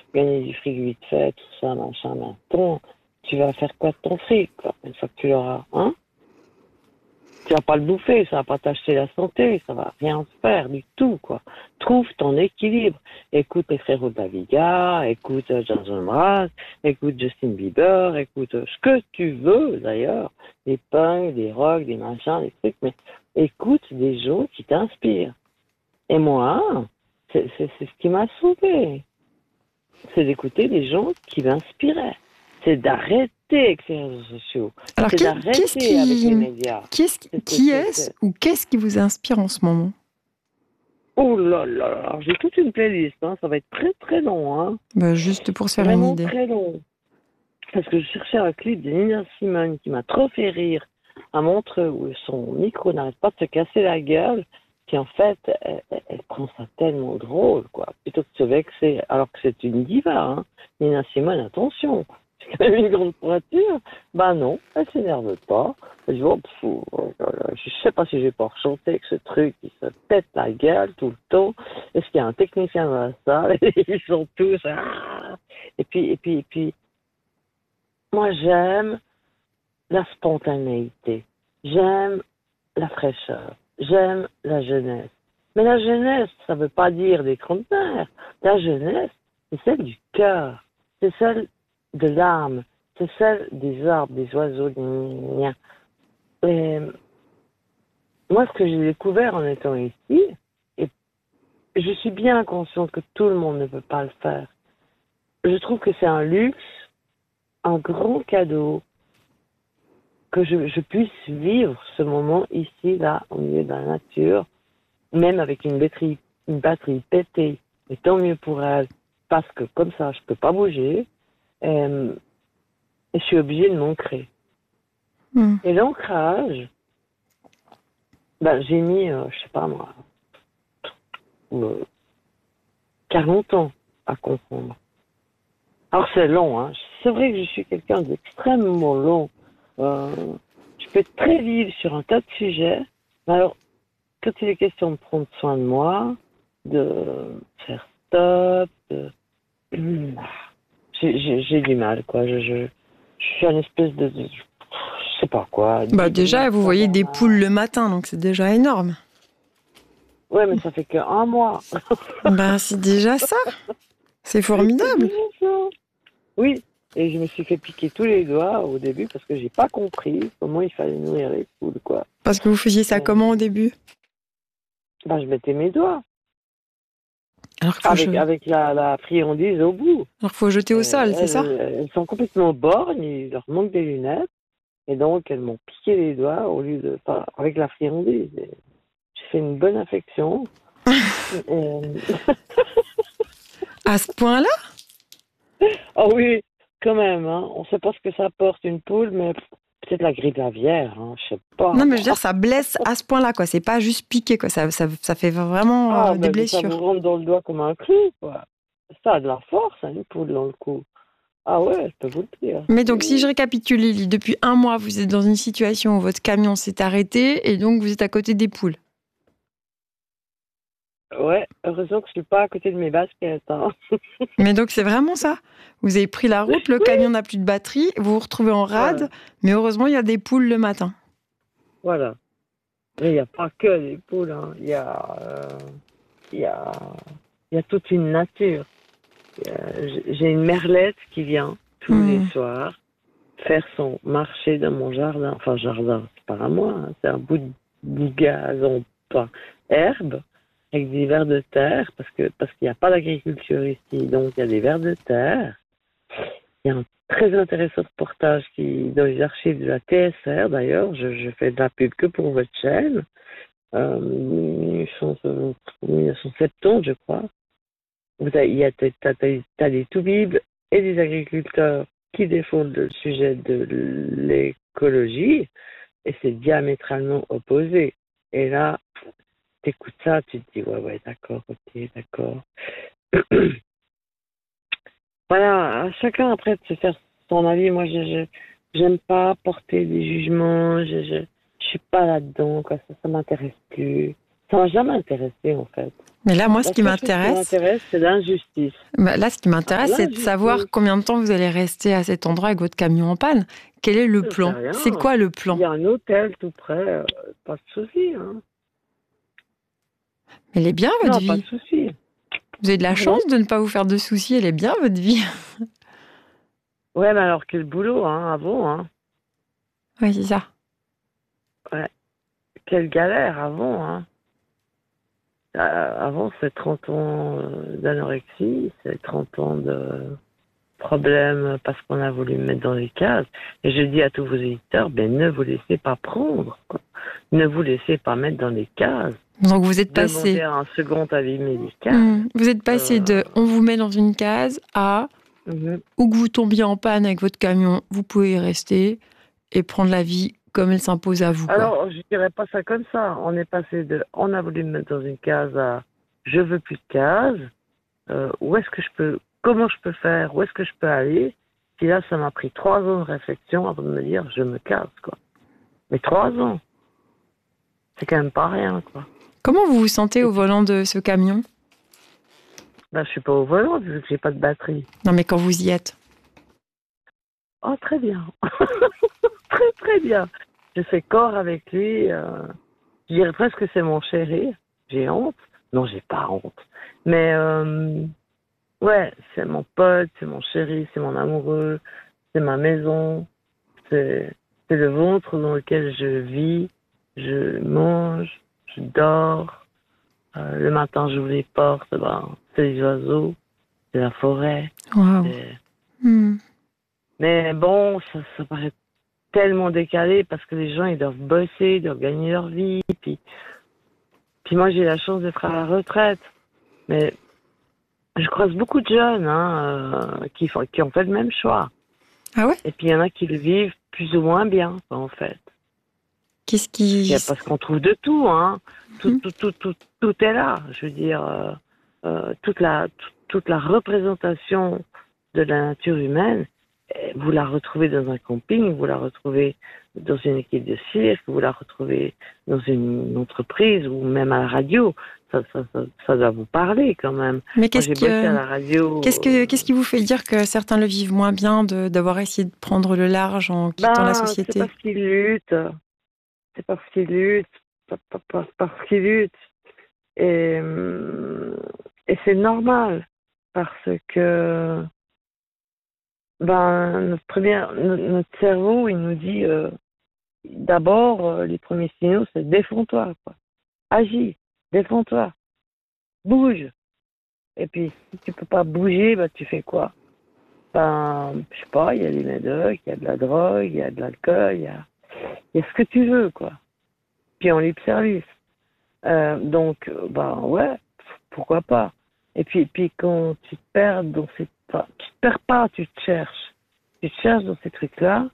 gagner du fric vite fait, tout ça, machin, mais attends, tu vas faire quoi de ton fric, quoi, une fois que tu l'auras, hein? Tu vas pas le bouffer, ça va pas t'acheter la santé, ça va rien faire du tout, quoi. Trouve ton équilibre. Écoute les frérots Daviga, écoute Jason Mraz, écoute Justin Bieber, écoute ce que tu veux, d'ailleurs. Des punks, des rocks, des machins, des trucs, mais écoute des gens qui t'inspirent. Et moi, c'est ce qui m'a sauvé. C'est d'écouter des gens qui m'inspiraient. C'est d'arrêter avec ces réseaux sociaux. Alors, C'est d'arrêter avec les médias. qui est-ce ou qu'est-ce qui vous inspire en ce moment? Oh là là là, j'ai toute une playlist, hein. Ça va être très très long, hein. Bah, juste pour se faire une Vraiment idée. très long. Parce que je cherchais un clip de Nina Simone qui m'a trop fait rire à Montreux où son micro n'arrête pas de se casser la gueule. Puis en fait, elle prend ça tellement drôle, quoi. Plutôt que de se vexer, alors que c'est une diva, hein. Nina Simone, attention, c'est quand même une grande pointure. Bah non, elle s'énerve pas. Elle dit, oh, je sais pas si je vais pouvoir chanter avec ce truc qui se pète la gueule tout le temps. Est-ce qu'il y a un technicien dans la salle? Ils sont tous, ah. Et puis, moi, j'aime la spontanéité. J'aime la fraîcheur. J'aime la jeunesse. Mais la jeunesse, ça ne veut pas dire des trentenaires. La jeunesse, c'est celle du cœur. C'est celle de l'âme. C'est celle des arbres, des oiseaux, des gna. Et moi, ce que j'ai découvert en étant ici, et je suis bien consciente que tout le monde ne peut pas le faire. Je trouve que c'est un luxe, un grand cadeau que je puisse vivre ce moment ici, là, au milieu de la nature, même avec une batterie pétée. Et tant mieux pour elle, parce que comme ça, je peux pas bouger, et je suis obligée de m'ancrer. Et l'ancrage, ben, j'ai mis, je sais pas moi, 40 ans à comprendre. Alors c'est long, hein. C'est vrai que je suis quelqu'un d'extrêmement long. Je peux être très vive sur un tas de sujets, mais alors quand il est question de prendre soin de moi, de faire stop, j'ai du mal, quoi. Je suis une espèce je sais pas quoi. Bah déjà, vous voyez des poules le matin, donc c'est déjà énorme. Ouais, mais ça fait qu'un mois. Bah c'est déjà ça. C'est formidable. Oui, et je me suis fait piquer tous les doigts au début parce que j'ai pas compris comment il fallait nourrir les poules, quoi. Parce que vous faisiez ça comment au début? Ben, je mettais mes doigts. Alors Avec la friandise au bout. Alors faut jeter au sol, c'est ça? Elles sont complètement borgnes, il leur manque des lunettes. Et donc, elles m'ont piqué les doigts au lieu de. Enfin, avec la friandise. J'ai fait une bonne infection. À ce point-là? Oh oui, quand même. Hein. On ne sait pas ce que ça porte une poule, mais peut-être la grippe aviaire. Hein, je sais pas. Non, mais je veux dire, ça blesse à ce point-là, quoi. C'est pas juste piqué, quoi. Ça fait vraiment des Ben, ça blessures. vous rentre dans le doigt comme un clou, quoi. Ça a de la force, hein, une poule dans le cou. Ah ouais, je peux vous le dire. Mais donc, si je récapitule, Lily, depuis un mois, vous êtes dans une situation où votre camion s'est arrêté et donc vous êtes à côté des poules. Ouais, heureusement que je suis pas à côté de mes baskets. Hein. Mais donc, c'est vraiment ça. Vous avez pris la route, le camion n'a plus de batterie, vous vous retrouvez en rade, Voilà. mais heureusement, il y a des poules le matin. Voilà. Mais il n'y a pas que des poules. Hein. Il y a, il y a toute une nature. J'ai une merlette qui vient tous les soirs faire son marché dans mon jardin. Enfin, jardin, c'est pas à moi. Hein. C'est un bout de gazon, pas herbe, avec des vers de terre, parce qu'il n'y a pas d'agriculture ici. Donc, il y a des vers de terre. Il y a un très intéressant reportage dans les archives de la TSR, d'ailleurs. Je fais de la pub que pour votre chaîne. 1970, je crois. T'as des toubibs et des agriculteurs qui défendent le sujet de l'écologie et c'est diamétralement opposé. Et là, t'écoutes ça, tu te dis ouais, d'accord, ok, d'accord. Voilà, à chacun après de se faire son avis. Moi, j'aime pas porter des jugements. Je suis pas là-dedans, quoi. Ça m'intéresse plus. Ça m'a jamais intéressé, en fait. Mais là, moi, ce La qui seule chose qui m'intéresse, m'intéresse, c'est l'injustice. là, ce qui m'intéresse, c'est de L'injustice, savoir combien de temps vous allez rester à cet endroit avec votre camion en panne. Quel est le je sais plan? rien. C'est quoi le Il plan? y a un hôtel tout près, pas de souci. Hein. Elle est bien, votre Non, pas de vie. souci. Vous avez de la Pardon? chance de ne pas vous faire de soucis. Elle est bien, votre vie. Ouais, mais alors quel boulot, hein, avant, hein. Oui, c'est ça. Ouais. Quelle galère avant, hein. Avant, c'est 30 ans d'anorexie, c'est 30 ans de problèmes parce qu'on a voulu me mettre dans les cases. Et je dis à tous vos éditeurs, ben ne vous laissez pas prendre, quoi. Ne vous laissez pas mettre dans les cases. Donc, vous êtes Demandez passé. un second avis médical. Vous êtes passé Euh, de on vous met dans une case à mhm. où que vous tombiez en panne avec votre camion, vous pouvez y rester et prendre la vie comme elle s'impose à vous, quoi. Alors, je dirais pas ça comme ça. On est passé de on a voulu me mettre dans une case à je veux plus de case. Où est-ce que je peux, comment je peux faire, où est-ce que je peux aller? Puis là, ça m'a pris 3 ans de réflexion avant de me dire je me casse, quoi. Mais 3 ans, c'est quand même pas rien, quoi. Comment vous vous sentez au volant de ce camion? Ben, je suis pas au volant vu que j'ai pas de batterie. Non, mais quand vous y êtes. Oh, très bien. Très, très bien. Je fais corps avec lui. Je dirais presque que c'est mon chéri. J'ai honte. Non, j'ai pas honte. Mais, ouais, c'est mon pote, c'est mon chéri, c'est mon amoureux, c'est ma maison, c'est le ventre dans lequel je vis, je mange, je dors. Le matin, j'ouvre les portes, ben, c'est les oiseaux, c'est la forêt. Waouh. c'est- Mais bon, ça paraît tellement décalé parce que les gens, ils doivent bosser, ils doivent gagner leur vie. Puis moi, j'ai la chance d'être à la retraite. Mais je croise beaucoup de jeunes qui ont fait le même choix. Ah ouais? Et puis il y en a qui le vivent plus ou moins bien, quoi, en fait. Qu'est-ce qui... Parce qu'on trouve de tout, hein. Tout est là. Je veux dire, toute la représentation de la nature humaine, vous la retrouvez dans un camping, vous la retrouvez dans une équipe de cirque, vous la retrouvez dans une entreprise ou même à la radio. Ça doit vous parler quand même. Mais Moi, j'ai bossé à la radio. qu'est-ce qui vous fait dire que certains le vivent moins bien d'avoir essayé de prendre le large en quittant la C'est société? parce qu'ils luttent. C'est parce qu'ils luttent. Parce qu'ils luttent. Et c'est normal. Parce que notre cerveau, il nous dit d'abord, les premiers signaux, c'est défends-toi, quoi. Agis, défends-toi, bouge. Et puis, si tu peux pas bouger, bah, tu fais quoi? Ben, je sais pas, il y a des médocs, il y a de la drogue, il y a de l'alcool, il y a ce que tu veux, quoi. Puis en libre service. Donc, ben ouais, pourquoi pas. Et puis quand tu te perds dans ces... Enfin, tu te perds pas, tu te cherches. Tu te cherches dans ces trucs-là.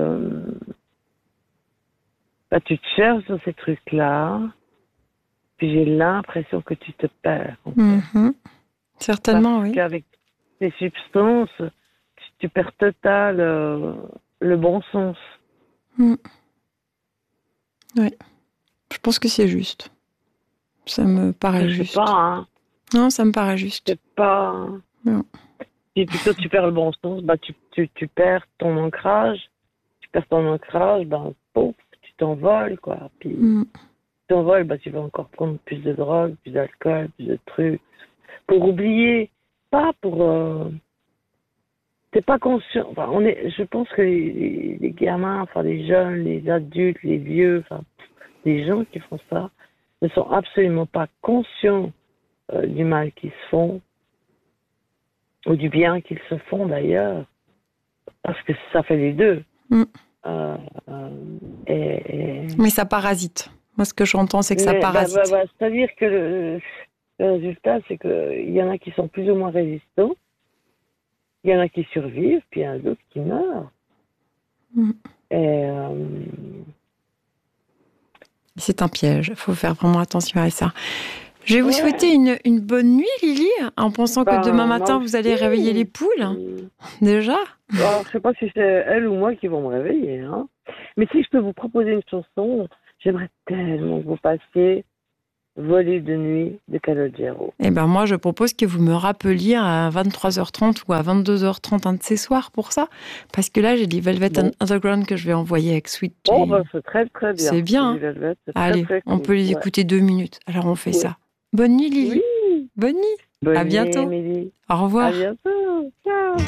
Tu te cherches dans ces trucs-là. Puis j'ai l'impression que tu te perds. En fait. Certainement, Parce oui. qu'avec ces substances, tu perds total le bon sens. Oui. Je pense que c'est juste. Ça me paraît juste. Je sais pas, hein. Non, ça me paraît juste. C'est pas... Non. Et plutôt tu perds le bon sens, bah tu perds ton ancrage. Tu perds ton ancrage, ben pouf, tu t'envoles, quoi. Puis tu t'envoles, bah tu vas encore prendre plus de drogue, plus d'alcool, plus de trucs. Pour oublier, pas pour... T'es pas conscient. Enfin, je pense que les gamins, enfin les jeunes, les adultes, les vieux, enfin les gens qui font ça, ne sont absolument pas conscients du mal qu'ils se font, ou du bien qu'ils se font d'ailleurs, parce que ça fait les deux. Mais ça parasite. Moi, ce que j'entends, c'est que ça parasite. C'est-à-dire que le résultat, c'est qu'il y en a qui sont plus ou moins résistants, il y en a qui survivent, puis il y en a d'autres qui meurent. C'est un piège. Il faut faire vraiment attention à ça. Je vais vous souhaiter une bonne nuit, Lily, en pensant que demain matin, vous allez réveiller les poules. Déjà. Alors, je ne sais pas si c'est elle ou moi qui vont me réveiller. Hein. Mais si je peux vous proposer une chanson, j'aimerais tellement que vous passiez Volée de nuit de Calogero. Eh ben moi, je propose que vous me rappeliez à 23h30 ou à 22h30 un de ces soirs pour ça. Parce que là, j'ai des Velvet Underground que je vais envoyer avec Sweet Jane. Oh, bah, c'est très très bien. C'est bien. Velvet, c'est allez, très, très on cool. peut les écouter 2 minutes. Alors, on fait ça. Bonne nuit, Lily. Oui. Bonne nuit. Bonne à nuit, bientôt. Émilie. Au revoir. À bientôt.